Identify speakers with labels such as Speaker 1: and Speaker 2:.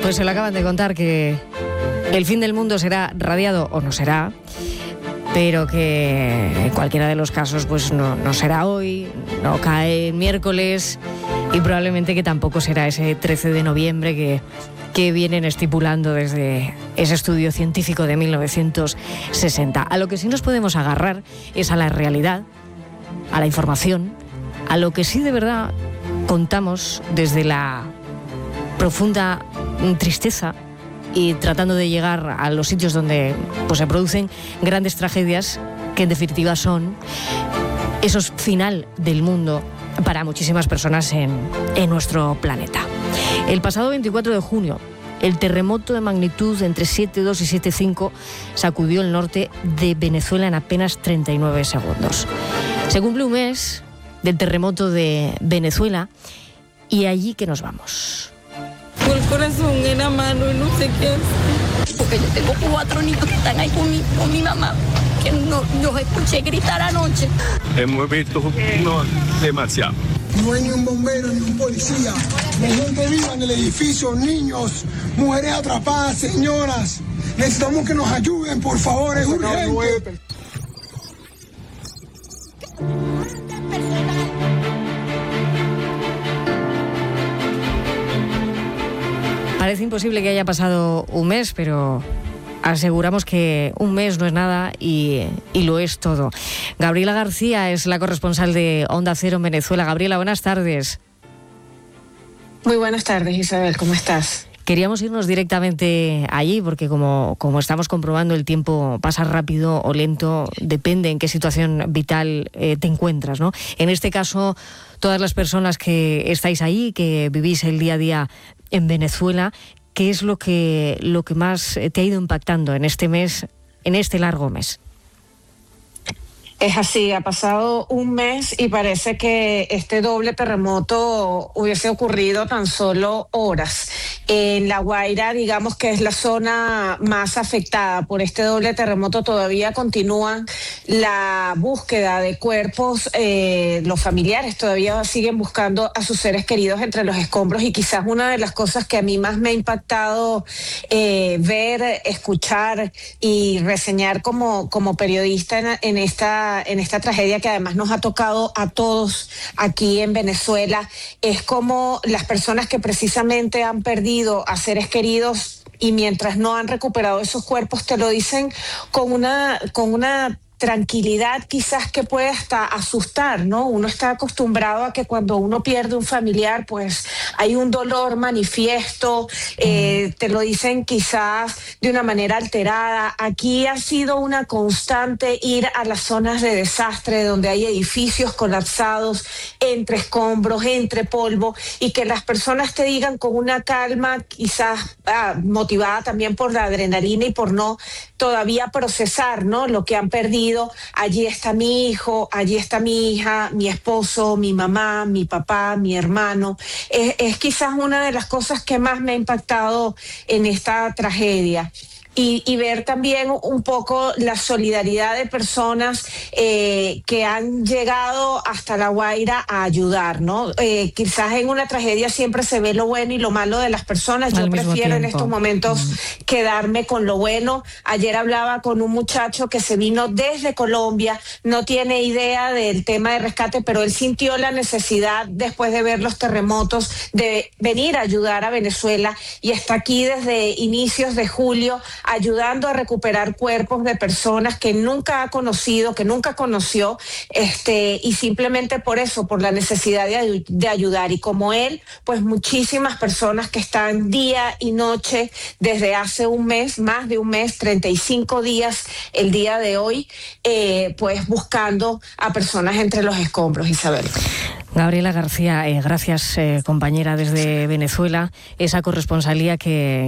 Speaker 1: Pues se lo acaban de contar que el fin del mundo será radiado o no será, pero que en cualquiera de los casos pues no será hoy, no cae miércoles y probablemente que tampoco será ese 13 de noviembre que vienen estipulando desde ese estudio científico de 1960. A lo que sí nos podemos agarrar es a la realidad, a la información, a lo que sí de verdad contamos desde la profunda tristeza y tratando de llegar a los sitios donde pues, se producen grandes tragedias que en definitiva son esos final del mundo para muchísimas personas en nuestro planeta. El pasado 24 de junio, el terremoto de magnitud entre 7,2 y 7,5 sacudió el norte de Venezuela en apenas 39 segundos. Se cumple un mes del terremoto de Venezuela y allí que nos vamos.
Speaker 2: Con el corazón en la mano y no sé qué hacer.
Speaker 3: Porque yo tengo 4 niños que están ahí con mi mamá, que los escuché gritar anoche.
Speaker 4: Hemos visto demasiado.
Speaker 5: No hay ni un bombero ni un policía. La gente viva en el edificio, niños, mujeres atrapadas, señoras. Necesitamos que nos ayuden, por favor, es urgente.
Speaker 1: Parece imposible que haya pasado un mes, pero aseguramos que un mes no es nada y lo es todo. Gabriela García es la corresponsal de Onda Cero en Venezuela. Gabriela, buenas tardes.
Speaker 6: Muy buenas tardes, Isabel, ¿cómo estás?
Speaker 1: Queríamos irnos directamente allí porque como estamos comprobando el tiempo pasa rápido o lento, depende en qué situación vital te encuentras, ¿no? En este caso, todas las personas que estáis ahí, que vivís el día a día en Venezuela, ¿qué es lo que más te ha ido impactando en este mes, en este largo mes?
Speaker 6: Es así, ha pasado un mes y parece que este doble terremoto hubiese ocurrido tan solo horas. En La Guaira, digamos que es la zona más afectada por este doble terremoto, todavía continúa la búsqueda de cuerpos. Los familiares todavía siguen buscando a sus seres queridos entre los escombros y quizás una de las cosas que a mí más me ha impactado ver, escuchar y reseñar como periodista en esta tragedia que además nos ha tocado a todos aquí en Venezuela, es como las personas que precisamente han perdido a seres queridos y mientras no han recuperado esos cuerpos te lo dicen con una tranquilidad quizás que puede hasta asustar, ¿no? Uno está acostumbrado a que cuando uno pierde un familiar, pues hay un dolor manifiesto, te lo dicen quizás de una manera alterada. Aquí ha sido una constante ir a las zonas de desastre donde hay edificios colapsados, entre escombros, entre polvo, y que las personas te digan con una calma, quizás motivada también por la adrenalina y por no todavía procesar, ¿no?, lo que han perdido. Allí está mi hijo, allí está mi hija, mi esposo, mi mamá, mi papá, mi hermano. Es quizás una de las cosas que más me ha impactado en esta tragedia. Y ver también un poco la solidaridad de personas que han llegado hasta La Guaira a ayudar, ¿no? Quizás en una tragedia siempre se ve lo bueno y lo malo de las personas. Yo prefiero en estos momentos quedarme con lo bueno. Ayer hablaba con un muchacho que se vino desde Colombia, no tiene idea del tema de rescate, pero él sintió la necesidad, después de ver los terremotos, de venir a ayudar a Venezuela y está aquí desde inicios de julio ayudando a recuperar cuerpos de personas que nunca ha conocido, que nunca conoció, y simplemente por eso, por la necesidad de ayudar. Y como él, pues muchísimas personas que están día y noche desde hace un mes, más de un mes, 35 días el día de hoy, pues buscando a personas entre los escombros, Isabel.
Speaker 1: Gabriela García, gracias, compañera desde Venezuela, esa corresponsalía que